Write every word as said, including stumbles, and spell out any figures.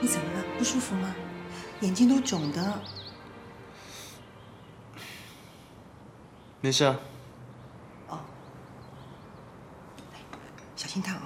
你怎么了？不舒服吗？眼睛都肿的。 没事啊。 哦。小心烫啊。